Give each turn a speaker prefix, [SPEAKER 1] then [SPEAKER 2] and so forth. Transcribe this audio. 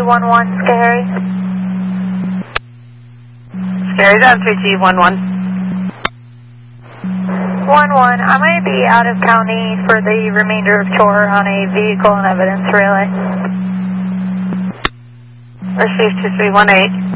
[SPEAKER 1] 2311, Scary.
[SPEAKER 2] Scary, down 3211.
[SPEAKER 1] 11, I might be out of county for the remainder of tour on a vehicle and evidence relay.
[SPEAKER 2] Receive 2318.